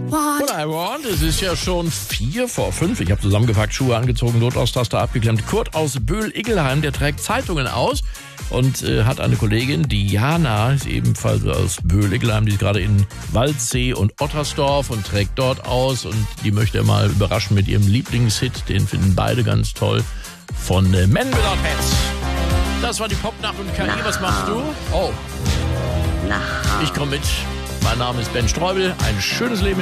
What I want. Es ist ja schon 4:45. Ich habe zusammengepackt, Schuhe angezogen, Notaustasser abgeklemmt. Kurt aus Böhl-Iggelheim, der trägt Zeitungen aus und hat eine Kollegin, Diana, ist ebenfalls aus Böhl-Iggelheim, die ist gerade in Waldsee und Ottersdorf und trägt dort aus und die möchte er mal überraschen mit ihrem Lieblingshit, den finden beide ganz toll, von Men Without Hats. Das war die Popnacht und KI. Was machst du? Oh, ich komme mit. Mein Name ist Ben Streubel. Ein schönes Leben.